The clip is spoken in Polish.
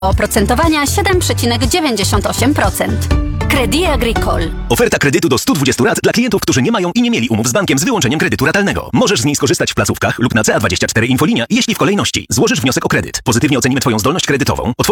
Oprocentowania 7,98%. Crédit Agricole. Oferta kredytu do 120 lat dla klientów, którzy nie mają i nie mieli umów z bankiem z wyłączeniem kredytu ratalnego. Możesz z niej skorzystać w placówkach lub na CA24 Infolinia, jeśli w kolejności złożysz wniosek o kredyt. Pozytywnie ocenimy Twoją zdolność kredytową.